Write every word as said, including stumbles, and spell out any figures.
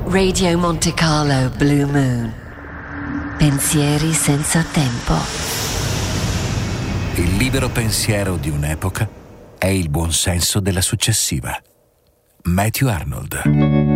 Radio Monte Carlo Blue Moon. Pensieri senza tempo. Il libero pensiero di un'epoca è il buonsenso della successiva. Matthew Arnold.